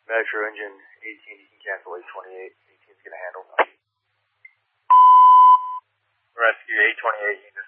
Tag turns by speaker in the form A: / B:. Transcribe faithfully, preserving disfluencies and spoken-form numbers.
A: Metro engine eighteen, you can cancel eight twenty-eight. eighteen's going to handle. Rescue eight twenty-eight.